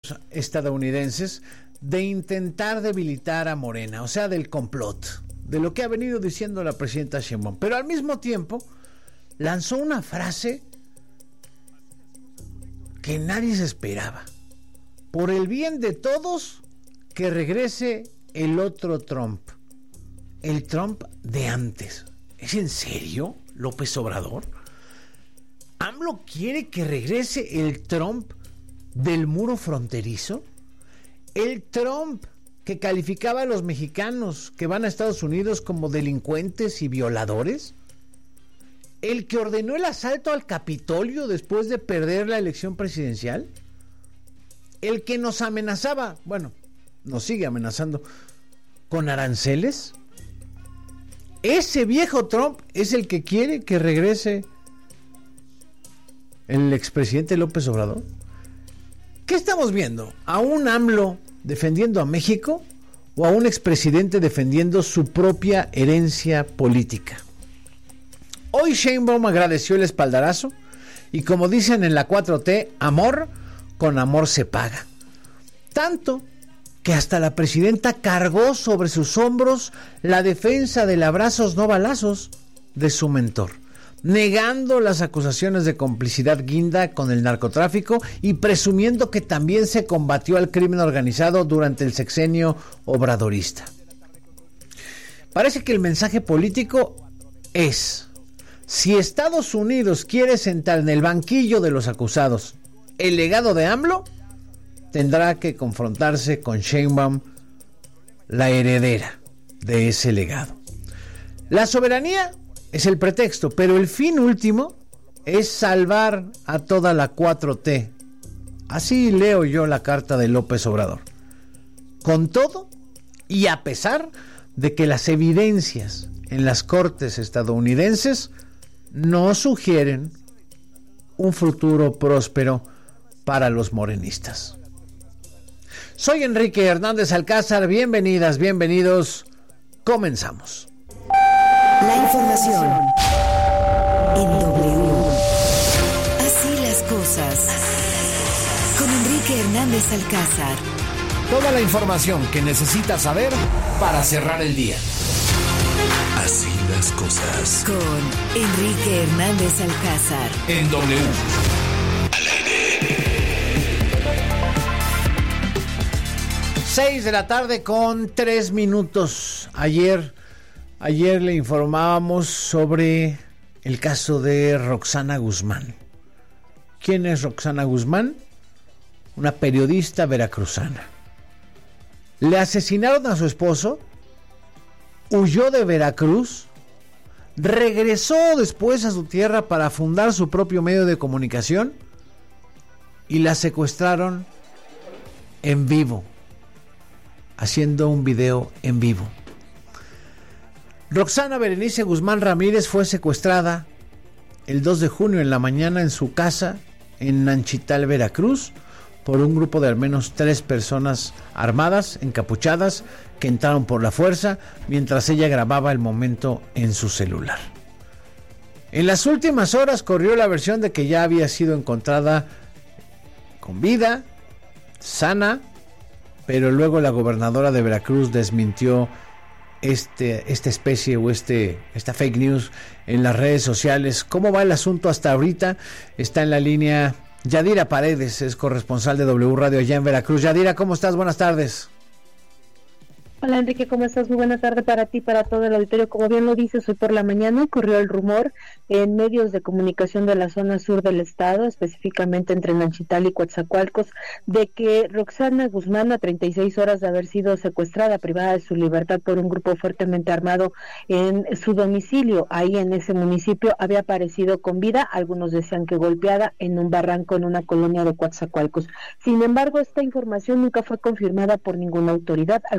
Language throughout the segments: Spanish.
medios estadounidenses de intentar debilitar a Morena, o sea, del complot, de lo que ha venido diciendo la presidenta Sheinbaum, pero al mismo tiempo lanzó una frase que nadie se esperaba: por el bien de todos, que regrese el otro Trump, el Trump de antes. ¿Es en serio, López Obrador? ¿AMLO quiere que regrese el Trump del muro fronterizo? El Trump que calificaba a los mexicanos que van a Estados Unidos como delincuentes y violadores. El que ordenó el asalto al Capitolio después de perder la elección presidencial. El que nos amenazaba, bueno, nos sigue amenazando, con aranceles. Ese viejo Trump es el que quiere que regrese el expresidente López Obrador. ¿Qué estamos viendo? ¿A un AMLO defendiendo a México o a un expresidente defendiendo su propia herencia política? Hoy Sheinbaum agradeció el espaldarazo y, como dicen en la 4T, amor con amor se paga. Tanto que hasta la presidenta cargó sobre sus hombros la defensa del abrazos no balazos de su mentor, negando las acusaciones de complicidad guinda con el narcotráfico y presumiendo que también se combatió al crimen organizado durante el sexenio obradorista. Parece que el mensaje político es: si Estados Unidos quiere sentar en el banquillo de los acusados el legado de AMLO, tendrá que confrontarse con Sheinbaum, la heredera de ese legado. La soberanía es el pretexto, pero el fin último es salvar a toda la 4T. Así leo yo la carta de López Obrador. Con todo, y a pesar de que las evidencias en las cortes estadounidenses no sugieren un futuro próspero para los morenistas. Soy Enrique Hernández Alcázar, bienvenidas, bienvenidos, comenzamos. La información en W. Así las cosas. Con Enrique Hernández Alcázar. Toda la información que necesitas saber para cerrar el día. Así las cosas. Con Enrique Hernández Alcázar. En W. Al aire. 6 de la tarde con 3 minutos. Ayer le informábamos sobre el caso de Roxana Guzmán. ¿Quién es Roxana Guzmán? Una periodista veracruzana. Le asesinaron a su esposo, huyó de Veracruz, regresó después a su tierra para fundar su propio medio de comunicación y la secuestraron en vivo, haciendo un video en vivo. Roxana Berenice Guzmán Ramírez fue secuestrada el 2 de junio en la mañana en su casa en Nanchital, Veracruz, por un grupo de al menos 3 personas armadas, encapuchadas, que entraron por la fuerza mientras ella grababa el momento en su celular. En las últimas horas corrió la versión de que ya había sido encontrada con vida, sana, pero luego la gobernadora de Veracruz desmintió esta especie o esta fake news en las redes sociales. ¿Cómo va el asunto hasta ahorita? Está en la línea Yadira Paredes, es corresponsal de W Radio allá en Veracruz. Yadira, ¿cómo estás? Buenas tardes. Hola Enrique, ¿cómo estás? Muy buena tarde para ti, para todo el auditorio. Como bien lo dices, hoy por la mañana corrió el rumor en medios de comunicación de la zona sur del estado, específicamente entre Nanchital y Coatzacoalcos, de que Roxana Guzmán, a 36 horas de haber sido secuestrada, privada de su libertad por un grupo fuertemente armado en su domicilio, ahí en ese municipio, había aparecido con vida, algunos decían que golpeada, en un barranco en una colonia de Coatzacoalcos. Sin embargo, esta información nunca fue confirmada por ninguna autoridad, al contrario,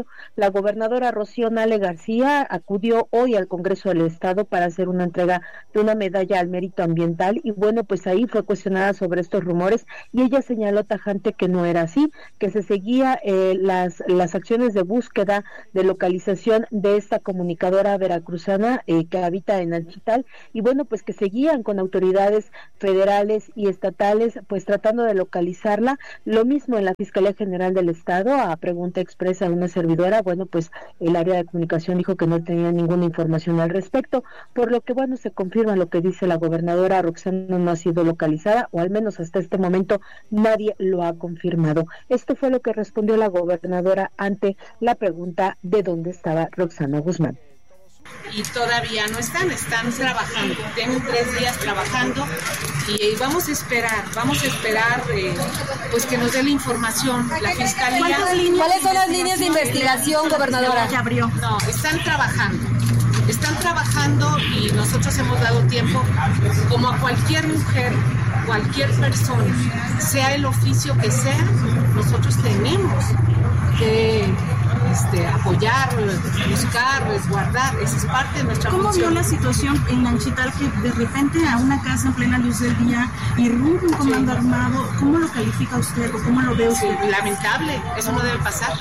auditorio. La gobernadora Rocío Nale García acudió hoy al Congreso del Estado para hacer una entrega de una medalla al mérito ambiental y bueno, pues ahí fue cuestionada sobre estos rumores y ella señaló tajante que no era así, que se seguía las acciones de búsqueda, de localización de esta comunicadora veracruzana que habita en Nanchital y bueno, pues que seguían con autoridades federales y estatales pues tratando de localizarla. Lo mismo en la Fiscalía General del Estado, a pregunta expresa de una servidora, bueno, pues el área de comunicación dijo que no tenía ninguna información al respecto, por lo que bueno, se confirma lo que dice la gobernadora. Roxana no ha sido localizada, o al menos hasta este momento nadie lo ha confirmado. Esto fue lo que respondió la gobernadora ante la pregunta de dónde estaba Roxana Guzmán. Y todavía no están trabajando, tienen 3 días trabajando y vamos a esperar pues que nos dé la información la fiscalía. ¿Cuáles son las líneas de investigación, gobernadora? Ya abrió. No, están trabajando y nosotros hemos dado tiempo, como a cualquier mujer, cualquier persona, sea el oficio que sea, nosotros tenemos que apoyar, buscar, resguardar, esa es parte de nuestra función. ¿Cómo vio la situación en Nanchital, que de repente a una casa en plena luz del día irrumpe un comando armado? ¿Cómo lo califica usted o cómo lo ve usted? Lamentable, eso no debe pasar.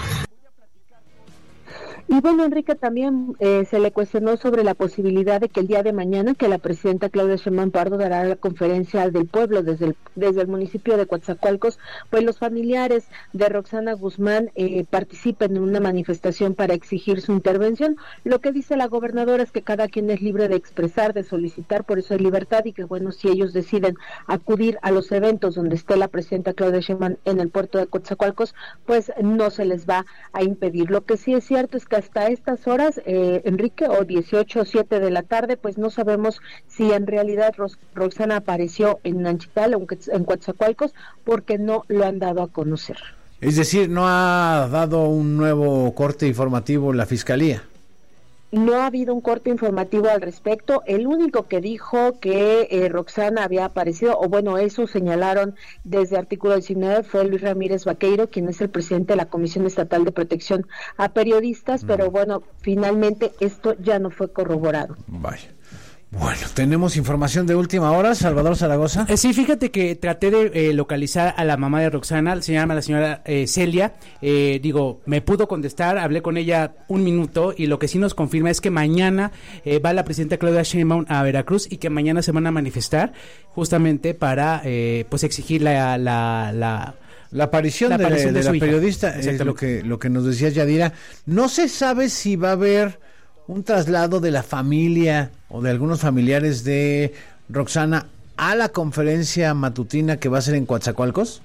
Y bueno, Enrique, también se le cuestionó sobre la posibilidad de que el día de mañana, que la presidenta Claudia Sheinbaum Pardo dará la conferencia del pueblo desde el municipio de Coatzacoalcos, pues los familiares de Roxana Guzmán participen en una manifestación para exigir su intervención. Lo que dice la gobernadora es que cada quien es libre de expresar, de solicitar, por eso hay libertad, y que bueno, si ellos deciden acudir a los eventos donde esté la presidenta Claudia Sheinbaum en el puerto de Coatzacoalcos, pues no se les va a impedir. Lo que sí es cierto es que hasta estas horas, Enrique, o 18 o 7 de la tarde, pues no sabemos si en realidad Roxana apareció en Nanchital o en Coatzacoalcos, porque no lo han dado a conocer. Es decir, no ha dado un nuevo corte informativo la Fiscalía. No ha habido un corte informativo al respecto. El único que dijo que Roxana había aparecido, o bueno, eso señalaron desde Artículo 19, fue Luis Ramírez Vaqueiro, quien es el presidente de la Comisión Estatal de Protección a Periodistas, pero bueno, finalmente esto ya no fue corroborado. Vaya. Bueno, tenemos información de última hora, Salvador Zaragoza. Sí, fíjate que traté de localizar a la mamá de Roxana, se llama la señora Celia, me pudo contestar, hablé con ella un minuto y lo que sí nos confirma es que mañana va la presidenta Claudia Sheinbaum a Veracruz y que mañana se van a manifestar justamente para pues exigir la aparición de la periodista. Es lo que nos decía Yadira. No se sabe si va a haber un traslado de la familia o de algunos familiares de Roxana a la conferencia matutina que va a ser en Coatzacoalcos.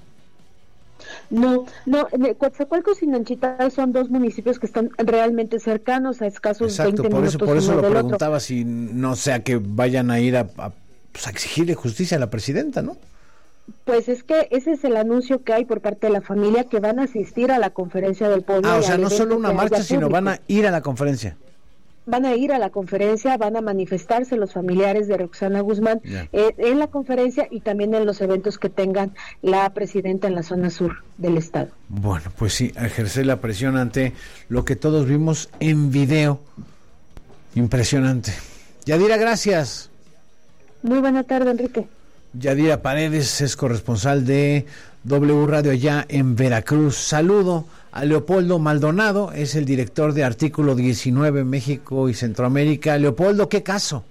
No, Coatzacoalcos y Nanchital son dos municipios que están realmente cercanos, a escasos 20 minutos. Por eso lo preguntaba, si no sea que vayan a ir a exigirle justicia a la presidenta, ¿no? Pues es que ese es el anuncio que hay por parte de la familia, que van a asistir a la conferencia del pueblo. O sea, no solo una marcha, sino van a ir a la conferencia. Van a ir a la conferencia, van a manifestarse los familiares de Roxana Guzmán en la conferencia y también en los eventos que tengan la presidenta en la zona sur del estado. Bueno, pues sí, ejercer la presión ante lo que todos vimos en video. Impresionante. Yadira, gracias. Muy buena tarde, Enrique. Yadira Paredes es corresponsal de W Radio allá en Veracruz. Saludo a Leopoldo Maldonado, es el director de Artículo 19 México y Centroamérica. Leopoldo, ¿qué caso?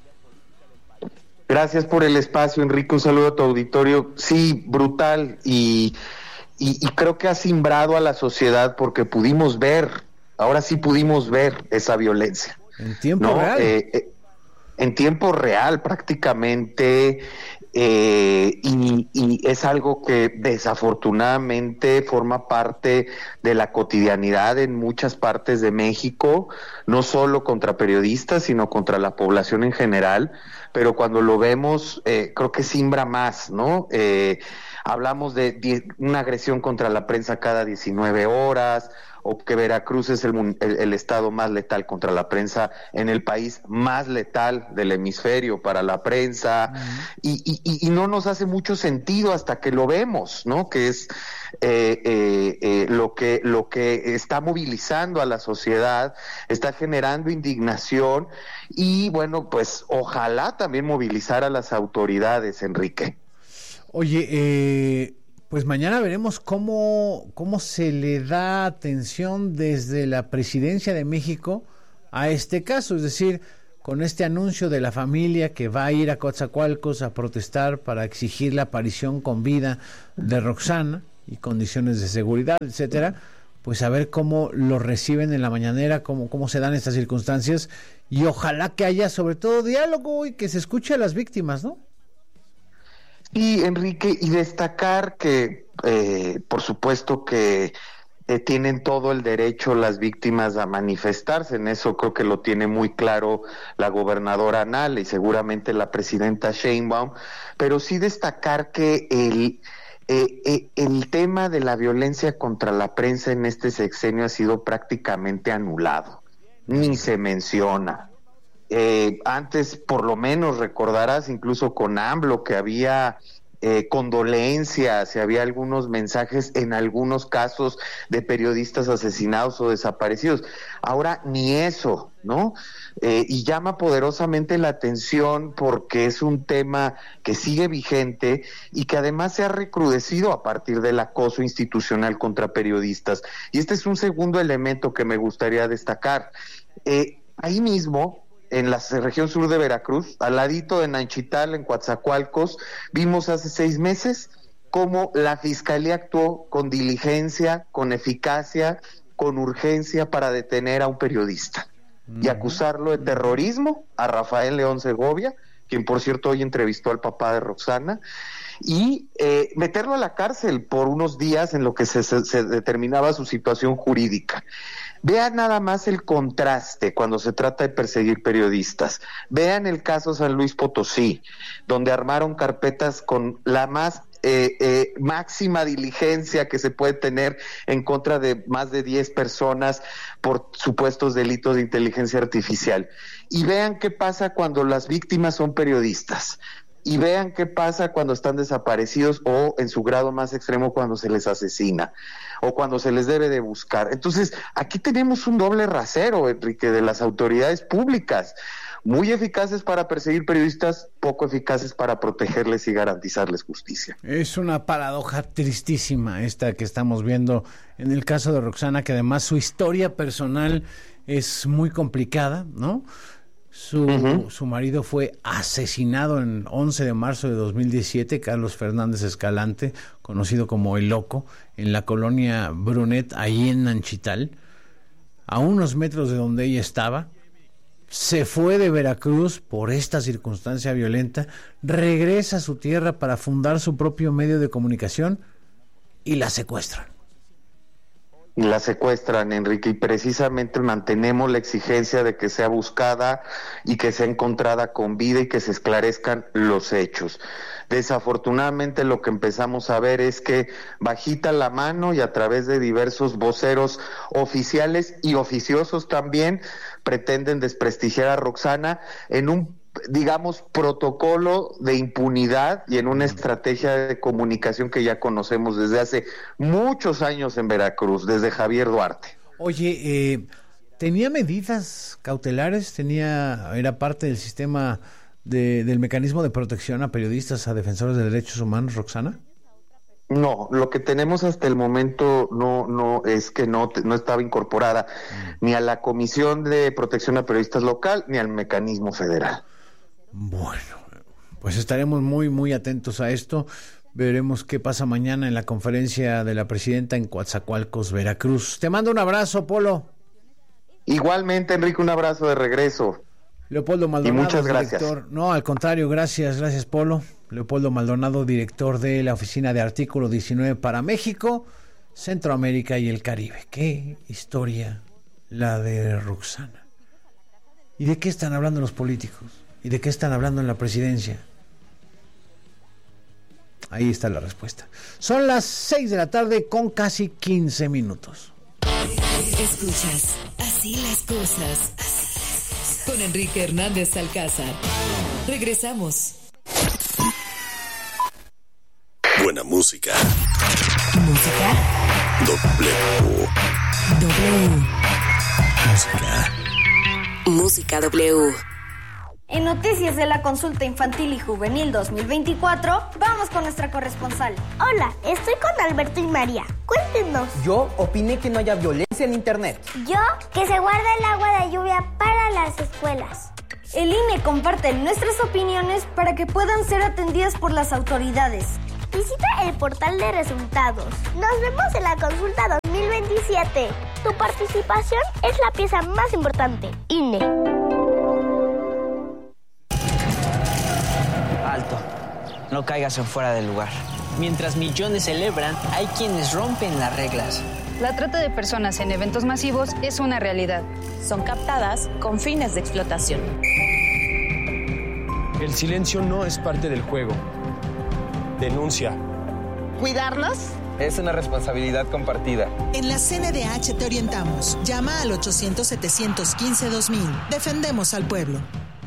Gracias por el espacio, Enrique, un saludo a tu auditorio. Sí, brutal, y creo que ha simbrado a la sociedad porque ahora sí pudimos ver esa violencia. En tiempo real. En tiempo real, prácticamente. Y es algo que desafortunadamente forma parte de la cotidianidad en muchas partes de México, no solo contra periodistas, sino contra la población en general, pero cuando lo vemos, creo que simbra más, ¿no? Hablamos de una agresión contra la prensa cada 19 horas, o que Veracruz es el estado más letal contra la prensa en el país, más letal del hemisferio para la prensa, y no nos hace mucho sentido hasta que lo vemos, ¿no? Que es lo que está movilizando a la sociedad, está generando indignación y bueno, pues ojalá también movilizar a las autoridades, Enrique. Oye, pues mañana veremos cómo se le da atención desde la Presidencia de México a este caso, es decir, con este anuncio de la familia que va a ir a Coatzacoalcos a protestar para exigir la aparición con vida de Roxana y condiciones de seguridad, etcétera, pues a ver cómo lo reciben en la mañanera, cómo se dan estas circunstancias y ojalá que haya sobre todo diálogo y que se escuche a las víctimas, ¿no? Sí, Enrique, y destacar que por supuesto que tienen todo el derecho las víctimas a manifestarse, en eso creo que lo tiene muy claro la gobernadora Nale y seguramente la presidenta Sheinbaum, pero sí destacar que el tema de la violencia contra la prensa en este sexenio ha sido prácticamente anulado, ni se menciona. Antes, por lo menos, recordarás incluso con AMLO que había condolencias y había algunos mensajes en algunos casos de periodistas asesinados o desaparecidos. Ahora ni eso, ¿no? Y llama poderosamente la atención porque es un tema que sigue vigente y que además se ha recrudecido a partir del acoso institucional contra periodistas. Y este es un segundo elemento que me gustaría destacar. Ahí mismo, en la región sur de Veracruz, al ladito de Nanchital, en Coatzacoalcos, vimos hace 6 meses cómo la Fiscalía actuó con diligencia, con eficacia, con urgencia para detener a un periodista y acusarlo de terrorismo a Rafael León Segovia, quien por cierto hoy entrevistó al papá de Roxana, y meterlo a la cárcel por unos días en lo que se determinaba su situación jurídica. Vean nada más el contraste cuando se trata de perseguir periodistas. Vean el caso San Luis Potosí, donde armaron carpetas con la más máxima diligencia que se puede tener en contra de más de 10 personas por supuestos delitos de inteligencia artificial. Y vean qué pasa cuando las víctimas son periodistas. Y vean qué pasa cuando están desaparecidos o en su grado más extremo cuando se les asesina o cuando se les debe de buscar. Entonces, aquí tenemos un doble rasero, Enrique, de las autoridades públicas, muy eficaces para perseguir periodistas, poco eficaces para protegerles y garantizarles justicia. Es una paradoja tristísima esta que estamos viendo en el caso de Roxana, que además su historia personal es muy complicada, ¿no? Su marido fue asesinado en 11 de marzo de 2017, Carlos Fernández Escalante, conocido como El Loco, en la colonia Brunet, ahí en Nanchital, a unos metros de donde ella estaba. Se fue de Veracruz por esta circunstancia violenta, regresa a su tierra para fundar su propio medio de comunicación y la secuestran. La secuestran, Enrique, y precisamente mantenemos la exigencia de que sea buscada y que sea encontrada con vida y que se esclarezcan los hechos. Desafortunadamente lo que empezamos a ver es que bajita la mano y a través de diversos voceros oficiales y oficiosos también pretenden desprestigiar a Roxana en un, digamos, protocolo de impunidad y en una estrategia de comunicación que ya conocemos desde hace muchos años en Veracruz, desde Javier Duarte. Oye, ¿tenía medidas cautelares? ¿Era parte del sistema del mecanismo de protección a periodistas, a defensores de derechos humanos, Roxana? No, lo que tenemos hasta el momento no es que no estaba incorporada ni a la Comisión de Protección a Periodistas local ni al mecanismo federal. Bueno, pues estaremos muy, muy atentos a esto. Veremos qué pasa mañana en la conferencia de la presidenta en Coatzacoalcos, Veracruz. Te mando un abrazo, Polo. Igualmente, Enrique, un abrazo de regreso. Leopoldo Maldonado, y muchas gracias. Director. No, al contrario, gracias, Polo. Leopoldo Maldonado, director de la oficina de Artículo 19 para México, Centroamérica y el Caribe. Qué historia la de Roxana. ¿Y de qué están hablando los políticos? ¿Y de qué están hablando en la presidencia? Ahí está la respuesta. Son las 6 de la tarde con casi 15 minutos. Escuchas Así las cosas con Enrique Hernández Alcázar. Regresamos. Buena música. Música Música W. En noticias de la consulta infantil y juvenil 2024, vamos con nuestra corresponsal. Hola, estoy con Alberto y María. Cuéntenos. Yo opiné que no haya violencia en internet. Yo, que se guarde el agua de lluvia para las escuelas. El INE comparte nuestras opiniones para que puedan ser atendidas por las autoridades. Visita el portal de resultados. Nos vemos en la consulta 2027. Tu participación es la pieza más importante. INE. Alto. No caigas en fuera del lugar. Mientras millones celebran, hay quienes rompen las reglas. La trata de personas en eventos masivos es una realidad. Son captadas con fines de explotación. El silencio no es parte del juego. Denuncia. ¿Cuidarnos? Es una responsabilidad compartida. En la CNDH te orientamos. Llama al 800-715-2000. Defendemos al pueblo.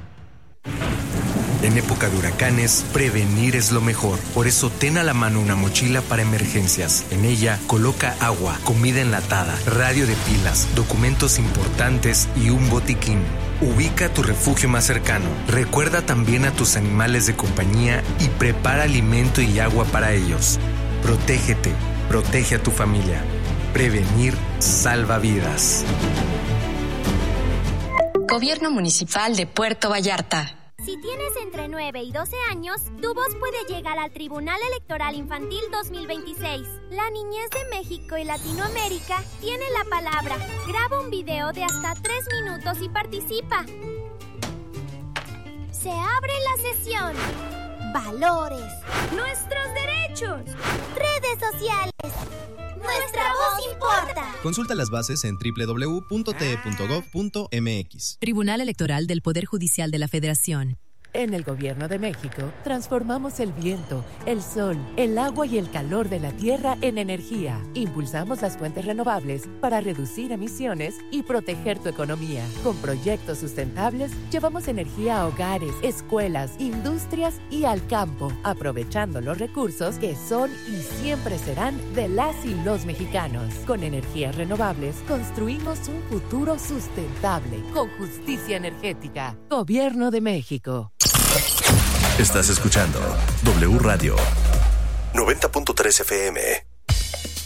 En época de huracanes, prevenir es lo mejor. Por eso ten a la mano una mochila para emergencias. En ella, coloca agua, comida enlatada, radio de pilas, documentos importantes y un botiquín. Ubica tu refugio más cercano. Recuerda también a tus animales de compañía y prepara alimento y agua para ellos. Protégete, protege a tu familia. Prevenir salva vidas. Gobierno Municipal de Puerto Vallarta. Si tienes entre 9 y 12 años, tu voz puede llegar al Tribunal Electoral Infantil 2026. La niñez de México y Latinoamérica tiene la palabra. Graba un video de hasta 3 minutos y participa. Se abre la sesión. Valores. Nuestros derechos. Redes sociales. Nuestra voz importa. Consulta las bases en www.te.gov.mx. Tribunal Electoral del Poder Judicial de la Federación. En el Gobierno de México, transformamos el viento, el sol, el agua y el calor de la tierra en energía. Impulsamos las fuentes renovables para reducir emisiones y proteger tu economía. Con proyectos sustentables, llevamos energía a hogares, escuelas, industrias y al campo, aprovechando los recursos que son y siempre serán de las y los mexicanos. Con energías renovables, construimos un futuro sustentable, con justicia energética. Gobierno de México. Estás escuchando W Radio 90.3 FM.